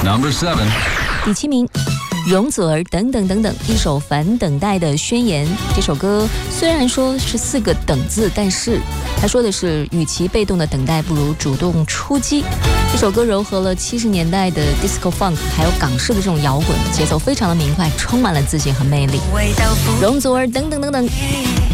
Number 7. 第7名，容祖儿等等等等，一首反等待的宣言。这首歌虽然说是4个等字，但是他说的是，与其被动的等待，不如主动出击。这首歌糅合了70年代的 disco funk， 还有港式的这种摇滚，节奏非常的明快，充满了自信和魅力。容祖儿等等等等。